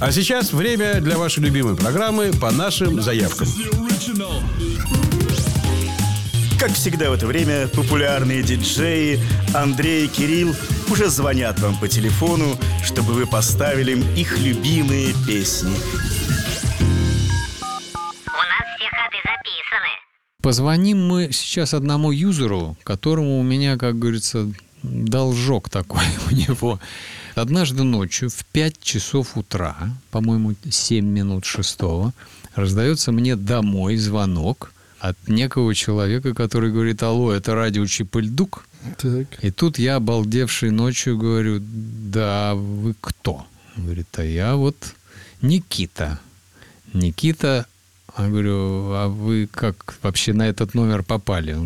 А сейчас время для вашей любимой программы «По нашим заявкам». Как всегда в это время популярные диджеи Андрей и Кирилл уже звонят вам по телефону, чтобы вы поставили им их любимые песни. У нас все ходы записаны. Позвоним мы сейчас одному юзеру, которому у меня, как говорится, должок такой у него. Однажды ночью в 5 часов утра, по-моему, 7 минут 6, раздается мне домой звонок от некого человека, который говорит: алло, это радио Чип-и-Ль-Дук? Так. И тут я, обалдевший ночью, говорю: да, вы кто? Он говорит: а я вот Никита. Никита. Я говорю: а вы как вообще на этот номер попали? Он